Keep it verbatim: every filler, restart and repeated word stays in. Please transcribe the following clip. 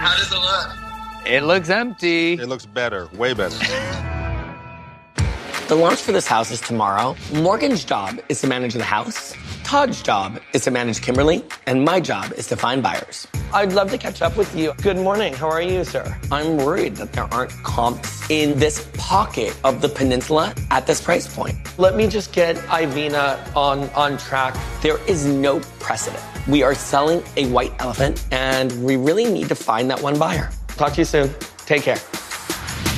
How does it look? It looks empty. It looks better, way better. The launch for this house is tomorrow. Morgan's job is to manage the house. Todd's job is to manage Kimberly. And my job is to find buyers. I'd love to catch up with you. Good morning. How are you, sir? I'm worried that there aren't comps in this pocket of the peninsula at this price point. Let me just get Ivina on, on track. There is no precedent. We are selling a white elephant, and we really need to find that one buyer. Talk to you soon. Take care.